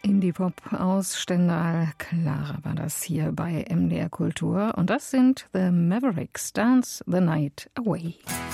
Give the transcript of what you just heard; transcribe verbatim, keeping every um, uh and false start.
Indie-Pop aus Stendal. Clara war das hier bei M D R Kultur. Und das sind The Mavericks, Dance the Night Away.